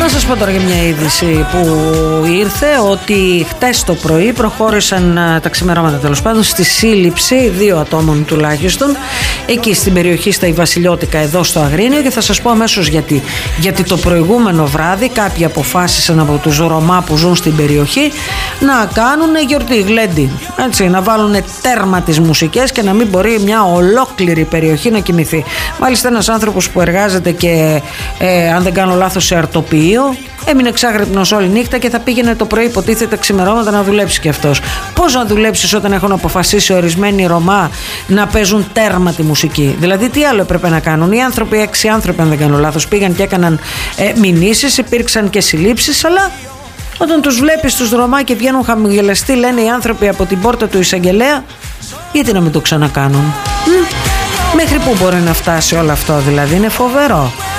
σας πω τώρα για μια είδηση που ήρθε, ότι χτες το πρωί προχώρησαν τα ξημερώματα τέλος πάντων στη σύλληψη 2 ατόμων τουλάχιστον εκεί στην περιοχή στα Βασιλιώτικα εδώ στο Αγρίνιο, και θα σας πω αμέσως γιατί. Γιατί το προηγούμενο βράδυ κάποιοι αποφάσισαν από τους Ρωμά που ζουν στην περιοχή να κάνουν γιορτή, γλέντι, έτσι, να βάλουν τέρμα τις μουσικές και να μην μπορεί μια ολόκληρη περιοχή να κοιμηθεί. Μάλιστα ένας άνθρωπος που εργάζεται και αν δεν κάνω λάθος σε αρτοποιείο έμεινε εξάγρυπνος όλη νύχτα και θα πήγαινε το πρωί, υποτίθεται ξημερώματα, να δουλέψει κι αυτός. Πώς να δουλέψεις όταν έχουν αποφασίσει ορισμένοι Ρωμά να παίζουν τέρμα τη μουσική? Δηλαδή τι άλλο έπρεπε να κάνουν? Οι άνθρωποι, 6 άνθρωποι αν δεν κάνω λάθος, πήγαν και έκαναν μηνύσεις, υπήρξαν και συλλήψεις, αλλά όταν τους βλέπεις τους Ρωμά και βγαίνουν χαμογελαστοί, λένε οι άνθρωποι από την πόρτα του εισαγγελέα, γιατί να μην το ξανακάνουν? Μέχρι πού μπορεί να φτάσει όλο αυτό δηλαδή? Είναι φοβερό.